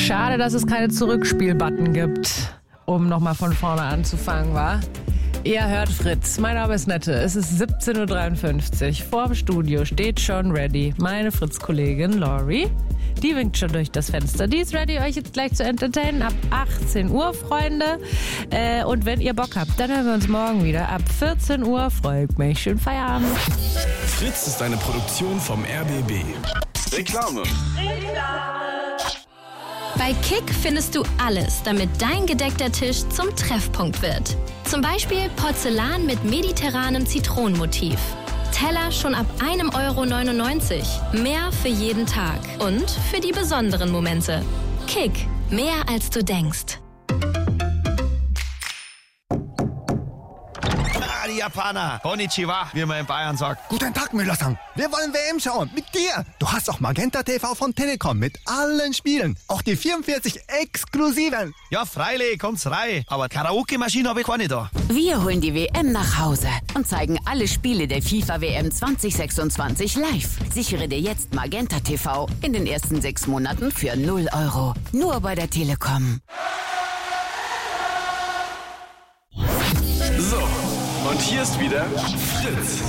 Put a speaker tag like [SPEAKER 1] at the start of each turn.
[SPEAKER 1] Schade, dass es keine Zurückspiel-Button gibt, um nochmal von vorne anzufangen, wa? Ihr hört Fritz, mein Name ist Nette, es ist 17.53 Uhr, vorm Studio steht schon ready meine Fritz-Kollegin Lori. Die winkt schon durch das Fenster. Die ist ready, euch jetzt gleich zu entertainen ab 18 Uhr, Freunde. Und wenn ihr Bock habt, dann hören wir uns morgen wieder ab 14 Uhr. Freut mich. Schönen Feierabend.
[SPEAKER 2] Fritz ist eine Produktion vom RBB. Reklame.
[SPEAKER 3] Bei Kick findest du alles, damit dein gedeckter Tisch zum Treffpunkt wird. Zum Beispiel Porzellan mit mediterranem Zitronenmotiv. Teller schon ab 1,99 €. Mehr für jeden Tag und für die besonderen Momente. Kick, mehr als du denkst.
[SPEAKER 4] Die Japaner. Konnichiwa, wie man in Bayern sagt.
[SPEAKER 5] Guten Tag, Müller-san. Wir wollen WM schauen. Mit dir. Du hast auch Magenta TV von Telekom mit allen Spielen. Auch die 44 exklusiven.
[SPEAKER 4] Ja, freilich, kommt's rein. Aber Karaoke-Maschine habe ich keine da.
[SPEAKER 6] Wir holen die WM nach Hause und zeigen alle Spiele der FIFA-WM 2026 live. Sichere dir jetzt Magenta TV in den ersten 6 Monaten für 0 €. Nur bei der Telekom.
[SPEAKER 2] So, und hier ist wieder Fritz.